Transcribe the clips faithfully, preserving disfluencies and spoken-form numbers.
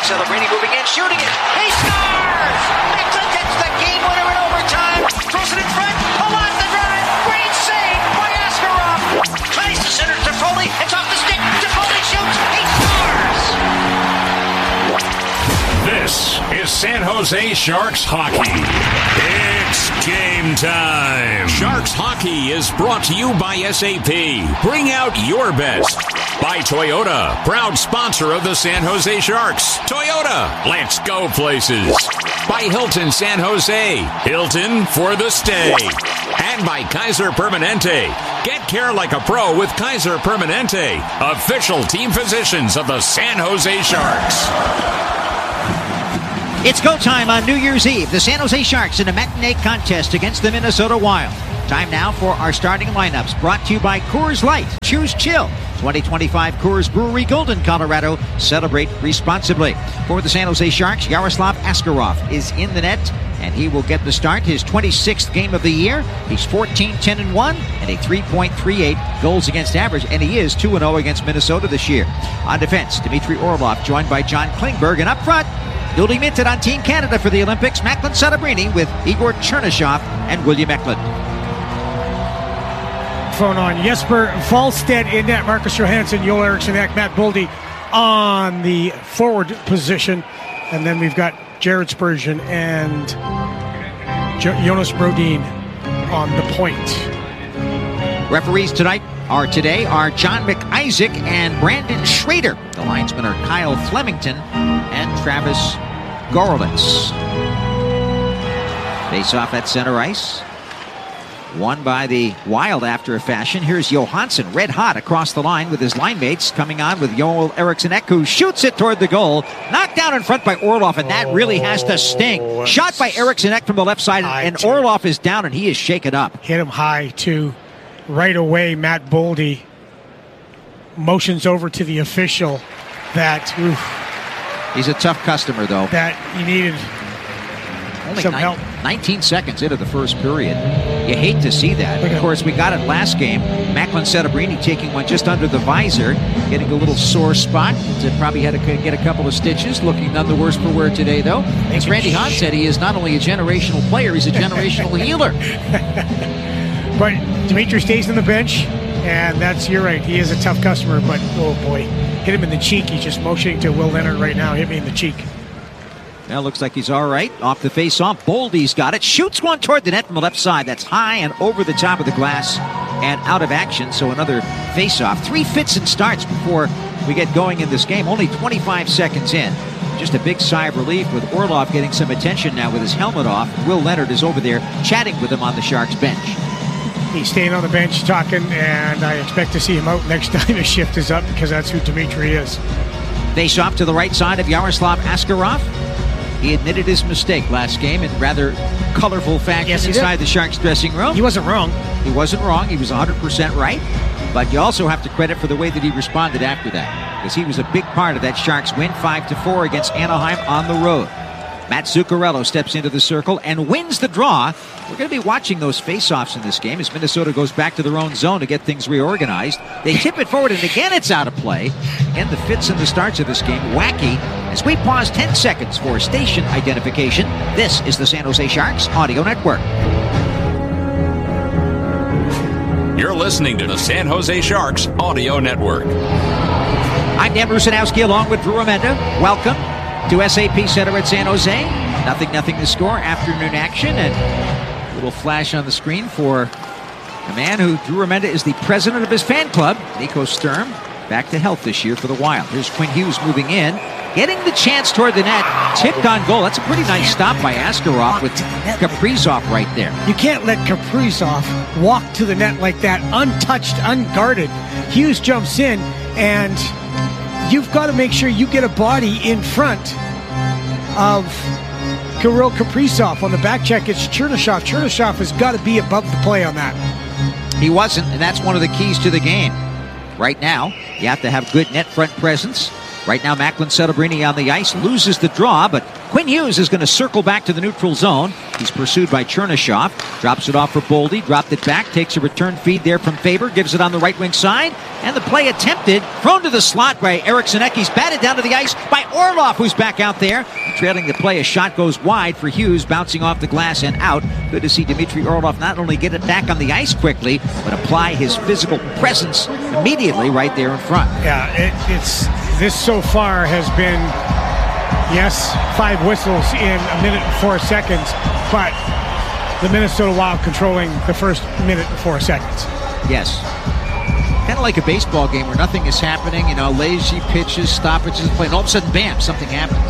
Celebrini moving in, shooting it. He scores! Macklin gets the game winner in overtime. Throws it in front. Palat the drive. Great save by Askarov. Tries to center to Foley. It's off the stick. Foley shoots. He scores! This is San Jose Sharks hockey. It's game time. Sharks hockey is brought to you by S A P. Bring out your best. By Toyota, proud sponsor of the San Jose Sharks. Toyota, let's go places. By Hilton San Jose, Hilton for the stay. And by Kaiser Permanente. Get care like a pro with Kaiser Permanente, official team physicians of the San Jose Sharks. It's go time on New Year's Eve. The San Jose Sharks in a matinee contest against the Minnesota Wild. Time now for our starting lineups, brought to you by Coors Light. Choose chill. twenty twenty-five Coors Brewery, Golden, Colorado. Celebrate responsibly. For the San Jose Sharks, Yaroslav Askarov is in the net, and he will get the start. His twenty-sixth game of the year. He's fourteen ten and one and a three point three eight goals against average, and he is two and oh against Minnesota this year. On defense, Dmitry Orlov, joined by John Klingberg, and up front, newly minted on Team Canada for the Olympics, Macklin Celebrini with Igor Chernyshov and William Eklund. Phone on. Jesper Wallstedt in net. Marcus Johansson, Joel Eriksson Ek, Matt Boldy on the forward position. And then we've got Jared Spurgeon and jo- Jonas Brodin on the point. Referees tonight are today are John McIsaac and Brandon Schrader. The linesmen are Kyle Flemington and Travis Gorlitz. Face off at center ice. Won by the Wild after a fashion. Here's Johansson, red hot across the line with his line mates, coming on with Joel Eriksson Ek, who shoots it toward the goal. Knocked down in front by Orlov, and that really has to sting. Shot by Eriksson Ek from the left side, and Orlov is down, and he is shaken up. Hit him high, too. Right away, Matt Boldy motions over to the official that... Oof, he's a tough customer, though. That he needed Only some nine, help. nineteen seconds into the first period. You hate to see that. Of course, we got it last game. Macklin Celebrini taking one just under the visor, getting a little sore spot. Probably had to get a couple of stitches. Looking none the worse for wear today, though. As Randy Hahn said, he is not only a generational player, he's a generational healer. But Dimitri stays on the bench, and that's, you're right, he is a tough customer, but oh boy, hit him in the cheek. He's just motioning to Will Leonard right now. Hit me in the cheek. Well, looks like he's all right. Off the face-off, Boldy's got it. Shoots one toward the net from the left side. That's high and over the top of the glass and out of action. So another face-off. Three fits and starts before we get going in this game. Only twenty-five seconds in. Just a big sigh of relief with Orlov getting some attention now with his helmet off. Will Leonard is over there chatting with him on the Sharks bench. He's staying on the bench talking, and I expect to see him out next time his shift is up, because that's who Dimitri is. Face-off to the right side of Yaroslav Askarov. He admitted his mistake last game in rather colorful fashion yes, inside did. the Sharks dressing room. He wasn't wrong. He wasn't wrong. He was one hundred percent right. But you also have to credit for the way that he responded after that, because he was a big part of that Sharks win five to four against Anaheim on the road. Matt Zuccarello steps into the circle and wins the draw. We're going to be watching those face-offs in this game as Minnesota goes back to their own zone to get things reorganized. They tip it forward, and again it's out of play. And the fits and the starts of this game, wacky. As we pause ten seconds for station identification, this is the San Jose Sharks Audio Network. You're listening to the San Jose Sharks Audio Network. I'm Dan Rusanowski along with Drew Remenda. Welcome to S A P Center at San Jose. Nothing, nothing to score. Afternoon action, and a little flash on the screen for a man who, Drew Remenda, is the president of his fan club, Nico Sturm, back to health this year for the Wild. Here's Quinn Hughes moving in, getting the chance toward the net, tipped on goal. That's a pretty nice stop by Askarov with Kaprizov right there. You can't let Kaprizov walk to the net like that, untouched, unguarded. Hughes jumps in, and you've got to make sure you get a body in front of Kirill Kaprizov. On the back check, it's Chernyshov. Chernyshov has got to be above the play on that. He wasn't, and that's one of the keys to the game. Right now, you have to have good net front presence. Right now, Macklin Celebrini on the ice, loses the draw, but Quinn Hughes is going to circle back to the neutral zone. He's pursued by Chernishoff. Drops it off for Boldy, dropped it back, takes a return feed there from Faber, gives it on the right wing side, and the play attempted, thrown to the slot by Eric Zanecki's, batted down to the ice by Orlov, who's back out there. Trailing the play, a shot goes wide for Hughes, bouncing off the glass and out. Good to see Dmitry Orlov not only get it back on the ice quickly, but apply his physical presence immediately right there in front. Yeah, it, it's this so far has been, yes, five whistles in a minute and four seconds, but the Minnesota Wild controlling the first minute and four seconds. Yes. Kind of like a baseball game where nothing is happening, you know, lazy pitches, stoppages, play, and all of a sudden, bam, something happens.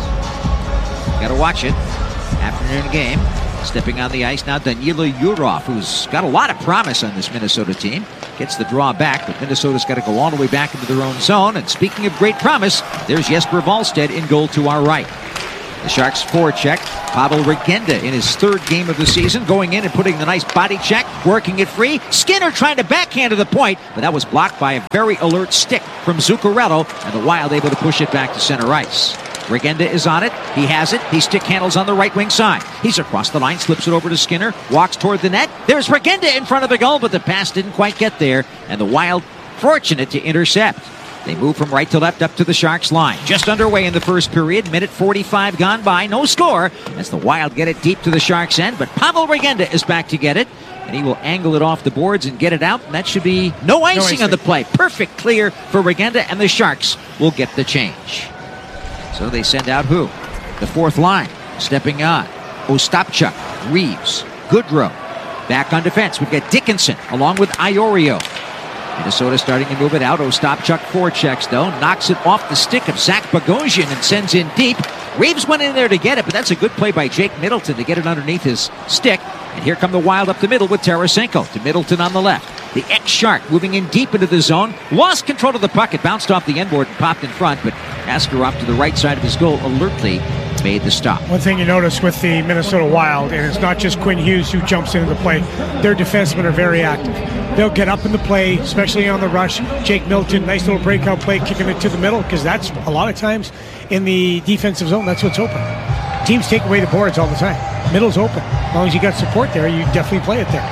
Got to watch it. Afternoon game. Stepping on the ice now, Danilo Yurov, who's got a lot of promise on this Minnesota team. Gets the draw back, but Minnesota's got to go all the way back into their own zone. And speaking of great promise, there's Jesper Wallstedt in goal to our right. The Sharks forecheck. Pavel Regenda in his third game of the season, going in and putting the nice body check, working it free. Skinner trying to backhand to the point, but that was blocked by a very alert stick from Zuccarello, and the Wild able to push it back to center ice. Regenda is on it. He has it. He stick handles on the right wing side. He's across the line, slips it over to Skinner, walks toward the net. There's Regenda in front of the goal, but the pass didn't quite get there, and the Wild fortunate to intercept. They move from right to left up to the Sharks line. Just underway in the first period. Minute forty-five gone by. No score as the Wild get it deep to the Sharks' end, but Pavel Regenda is back to get it, and he will angle it off the boards and get it out, and that should be no icing, no icing. on the play. Perfect clear for Regenda, and the Sharks will get the change. So they send out who? The fourth line. Stepping on. Ostapchuk, Reeves, Goodrow. Back on defense. We've got Dickinson along with Iorio. Minnesota starting to move it out. Ostapchuk forechecks though. Knocks it off the stick of Zach Bogosian and sends in deep. Reeves went in there to get it, but that's a good play by Jake Middleton to get it underneath his stick. And here come the Wild up the middle with Tarasenko to Middleton on the left. The ex-Shark moving in deep into the zone. Lost control of the puck. It bounced off the end board and popped in front, but Askarov to the right side of his goal alertly made the stop. One thing you notice with the Minnesota Wild, and it's not just Quinn Hughes who jumps into the play, their defensemen are very active. They'll get up in the play, especially on the rush. Jake Middleton, nice little breakout play, kicking it to the middle, because that's a lot of times in the defensive zone, that's what's open. Teams take away the boards all the time. Middle's open. As long as you got support there, you definitely play it there.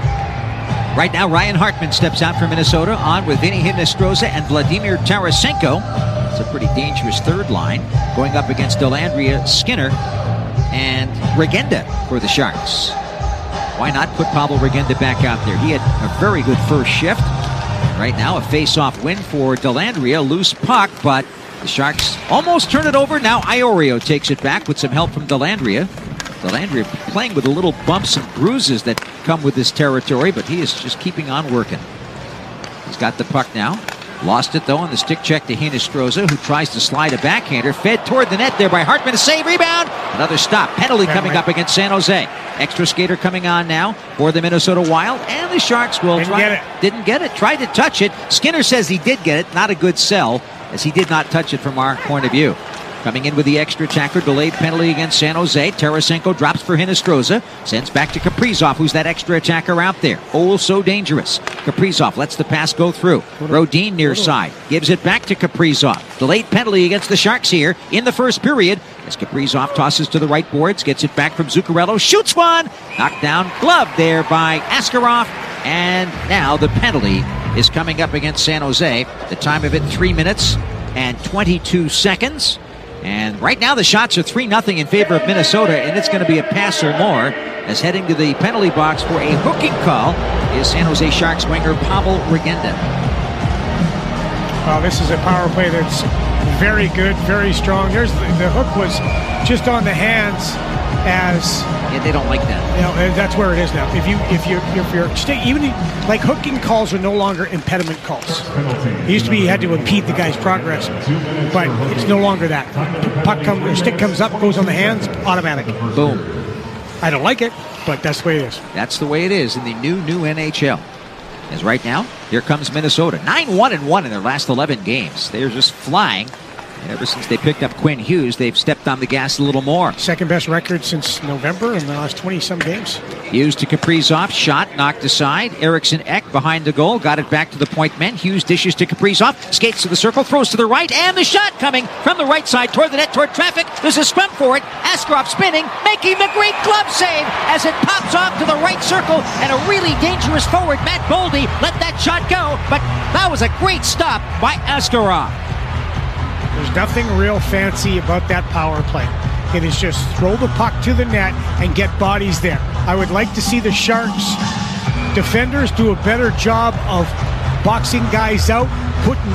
Right now, Ryan Hartman steps out for Minnesota, on with Vinny Hinostroza and Vladimir Tarasenko. It's a pretty dangerous third line, going up against Dellandrea, Skinner, and Regenda for the Sharks. Why not put Pavel Regenda back out there? He had a very good first shift. Right now, a face-off win for Dellandrea, loose puck, but the Sharks almost turn it over. Now Iorio takes it back with some help from Dellandrea. Dellandrea playing with the little bumps and bruises that come with this territory, but he is just keeping on working. He's got the puck now. Lost it, though, on the stick check to Hinostroza, who tries to slide a backhander. Fed toward the net there by Hartman. A save, rebound. Another stop. Penalty coming up against San Jose. Extra skater coming on now for the Minnesota Wild. And the Sharks will didn't try. Get it. Didn't get it. Tried to touch it. Skinner says he did get it. Not a good sell, as he did not touch it from our point of view. Coming in with the extra attacker, delayed penalty against San Jose. Tarasenko drops for Hinostroza. Sends back to Kaprizov, who's that extra attacker out there. Oh, so dangerous. Kaprizov lets the pass go through. Rodin near side. Gives it back to Kaprizov. Delayed penalty against the Sharks here in the first period. As Kaprizov tosses to the right boards. Gets it back from Zuccarello. Shoots one. Knocked down. Glove there by Askarov. And now the penalty is coming up against San Jose. The time of it, three minutes and twenty-two seconds. And right now the shots are three nothing in favor of Minnesota, and it's going to be a pass or more, as heading to the penalty box for a hooking call is San Jose Sharks winger Pavel Regenda. Well, this is a power play that's very good, very strong. There's the, the hook was just on the hands as... Yeah, they don't like that. You know, and that's where it is now. If you if you if you're stay, even like hooking calls are no longer impediment calls. It used to be you had to impede the guy's progress, but it's no longer that. Puck comes, or stick comes up, goes on the hands, automatic. Boom. I don't like it, but that's the way it is. That's the way it is in the new new N H L. As right now, here comes Minnesota, nine one and one in their last eleven games. They're just flying. Ever since they picked up Quinn Hughes, they've stepped on the gas a little more. Second best record since November in the last twenty-some games. Hughes to Kaprizov, shot knocked aside. Eriksson Ek behind the goal, got it back to the point men. Hughes dishes to Kaprizov, skates to the circle, throws to the right, and the shot coming from the right side toward the net, toward traffic. There's a scrum for it. Askarov spinning, making the great glove save as it pops off to the right circle, and a really dangerous forward, Matt Boldy, let that shot go, but that was a great stop by Askarov. There's nothing real fancy about that power play. It is just throw the puck to the net and get bodies there. I would like to see the Sharks defenders do a better job of boxing guys out, putting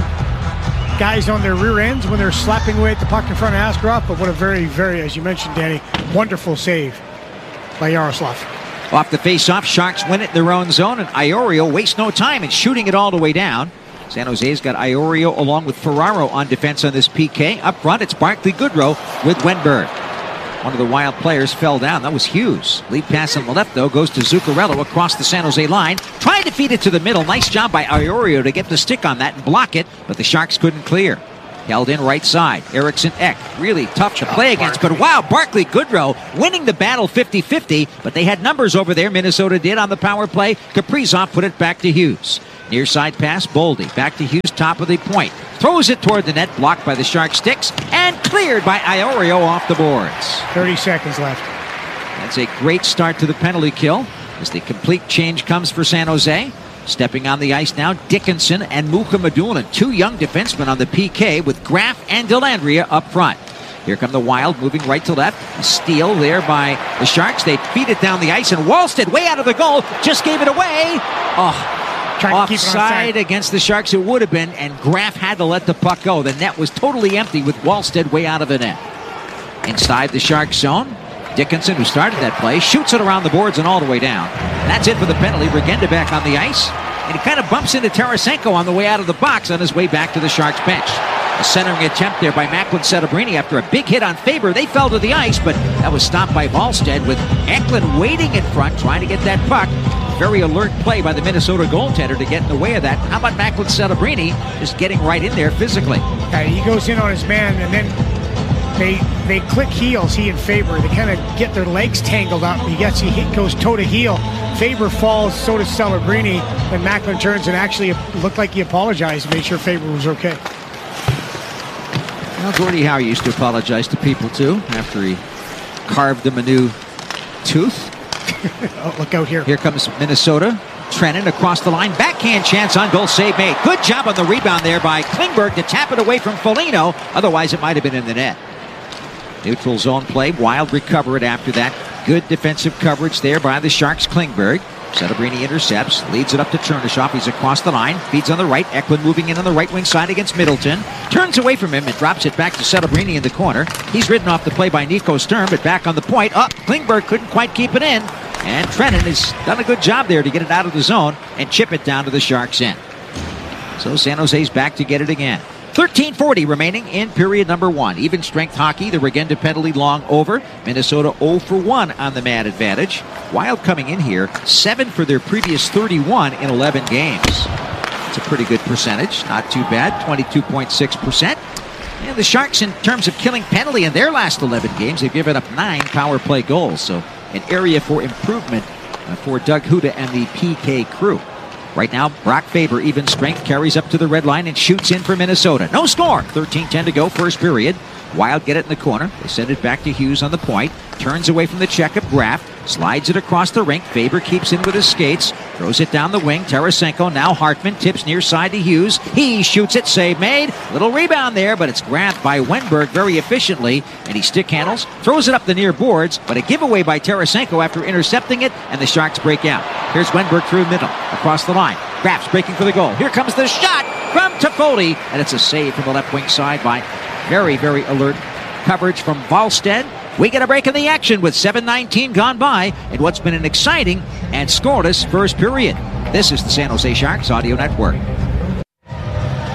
guys on their rear ends when they're slapping away at the puck in front of Askarov. But what a very, very, as you mentioned, Danny, wonderful save by Yaroslav. Off the face-off, Sharks win it in their own zone, and Iorio wastes no time in shooting it all the way down. San Jose's got Iorio along with Ferraro on defense on this P K. Up front, it's Barclay Goodrow with Wenberg. One of the Wild players fell down. That was Hughes. Lead pass on the left, though, goes to Zuccarello across the San Jose line. Tried to feed it to the middle. Nice job by Iorio to get the stick on that and block it, but the Sharks couldn't clear. Held in right side. Eriksson Ek, really tough to play against, but wow, Barclay Goodrow winning the battle fifty-fifty, but they had numbers over there. Minnesota did on the power play. Kaprizov put it back to Hughes. Near side pass, Boldy. Back to Hughes, top of the point. Throws it toward the net, blocked by the Shark sticks, and cleared by Iorio off the boards. thirty seconds left. That's a great start to the penalty kill as the complete change comes for San Jose. Stepping on the ice now, Dickinson and Mukhamadullin, two young defensemen on the P K with Graf and Dellandrea up front. Here come the Wild, moving right to left. A steal there by the Sharks. They feed it down the ice, and Wallstead, way out of the goal, just gave it away. Oh. Offside against the Sharks it would have been, and Graf had to let the puck go. The net was totally empty with Wallstead way out of the net. Inside the Sharks zone, Dickinson, who started that play, shoots it around the boards and all the way down. And that's it for the penalty. Regenda back on the ice, and he kind of bumps into Tarasenko on the way out of the box on his way back to the Sharks bench. A centering attempt there by Macklin Setebrini after a big hit on Faber. They fell to the ice, but that was stopped by Wallstead with Eklund waiting in front, trying to get that puck. Very alert play by the Minnesota goaltender to get in the way of that. How about Macklin Setebrini just getting right in there physically? Yeah, he goes in on his man, and then they they click heels, he and Faber. They kind of get their legs tangled up. He gets he hit, goes toe to heel. Faber falls, so does Celebrini. Then Macklin turns and actually looked like he apologized and made sure Faber was okay. Well, Gordie Howe used to apologize to people too after he carved them a new tooth. Oh, look out here. Here comes Minnesota. Trennan across the line. Backhand chance on goal. Save made. Good job on the rebound there by Klingberg to tap it away from Foligno. Otherwise, it might have been in the net. Neutral zone play. Wild recover it after that. Good defensive coverage there by the Sharks. Klingberg. Setebrini intercepts, leads it up to Chernyshov. He's across the line, feeds on the right. Eklund moving in on the right wing side against Middleton. Turns away from him and drops it back to Setebrini in the corner. He's ridden off the play by Nico Sturm, but back on the point. Up, oh, Klingberg couldn't quite keep it in. And Trennan has done a good job there to get it out of the zone and chip it down to the Sharks' end. So San Jose's back to get it again. thirteen forty remaining in period number one. Even strength hockey, the Regenda penalty long over. Minnesota oh for one on the man advantage. Wild coming in here, seven for their previous thirty-one in eleven games. It's a pretty good percentage, not too bad, twenty-two point six percent. And the Sharks, in terms of killing penalty in their last eleven games, they've given up nine power play goals. So an area for improvement uh, for Doug Huda and the P K crew. Right now, Brock Faber, even strength, carries up to the red line and shoots in for Minnesota. No score. thirteen ten to go, first period. Wild get it in the corner. They send it back to Hughes on the point. Turns away from the checkup. Graf slides it across the rink. Faber keeps in with his skates. Throws it down the wing. Tarasenko, now Hartman, tips near side to Hughes. He shoots it. Save made. Little rebound there, but it's grabbed by Wenberg very efficiently. And he stick handles. Throws it up the near boards, but a giveaway by Tarasenko after intercepting it, and the Sharks break out. Here's Wenberg through middle. Across the line. Graf's breaking for the goal. Here comes the shot from Toffoli, and it's a save from the left wing side by very, very alert coverage from Wallstead. We get a break in the action with seven nineteen gone by in what's been an exciting and scoreless first period. This is the San Jose Sharks Audio Network.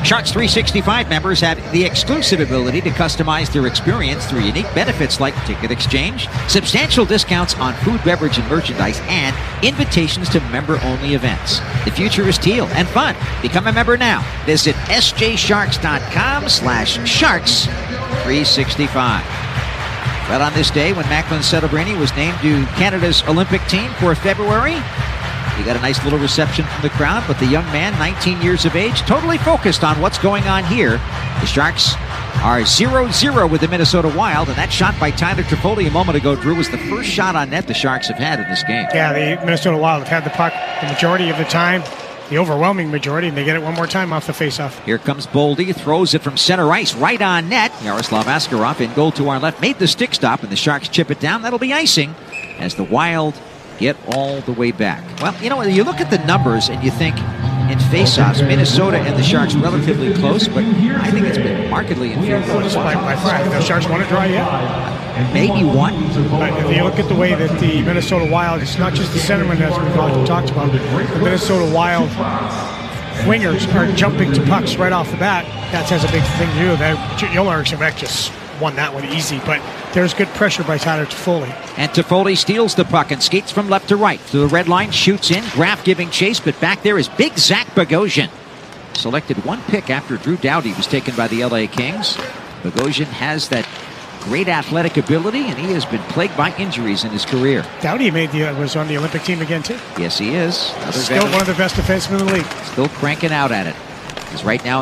Sharks three sixty-five members have the exclusive ability to customize their experience through unique benefits like ticket exchange, substantial discounts on food, beverage, and merchandise, and invitations to member-only events. The future is teal and fun. Become a member now. Visit sjsharks.com slash sharks 365. Well, on this day, when Macklin Celebrini was named to Canada's Olympic team for February, he got a nice little reception from the crowd, but the young man, nineteen years of age, totally focused on what's going on here. The Sharks are zero zero with the Minnesota Wild, and that shot by Tyler Toffoli a moment ago, Drew, was the first shot on net the Sharks have had in this game. Yeah, the Minnesota Wild have had the puck the majority of the time, the overwhelming majority, and they get it one more time off the faceoff. Here comes Boldy, throws it from center ice, right on net. Yaroslav Askarov in goal to our left, made the stick stop, and the Sharks chip it down. That'll be icing as the Wild get all the way back. Well, you know, you look at the numbers and you think in faceoffs, Minnesota and the Sharks relatively close, but I think it's been markedly inferior. By, by far, the Sharks want to draw yet? Maybe one. But if you look at the way that the Minnesota Wild, it's not just the centerman as we've talked about, the Minnesota Wild wingers are jumping to pucks right off the bat. That has a big thing to do. That Joel Eriksson just won that one easy, but there's good pressure by Tyler Toffoli. And Toffoli steals the puck and skates from left to right. To the red line, shoots in, Graf giving chase, but back there is big Zach Bogosian. Selected one pick after Drew Doughty was taken by the L A Kings. Bogosian has that great athletic ability, and he has been plagued by injuries in his career. Doughty made the, was on the Olympic team again, too. Yes, he is. Another Still veteran. One of the best defensemen in the league. Still cranking out at it. He's right now